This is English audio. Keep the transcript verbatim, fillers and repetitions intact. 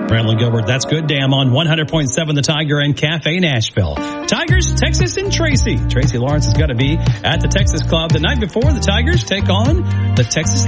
Randall Gilbert, that's good, damn, on one hundred point seven The Tiger and Cafe Nashville. Tigers, Texas, and Tracy. Tracy Lawrence has got to be at the Texas Club the night before the Tigers take on the Texas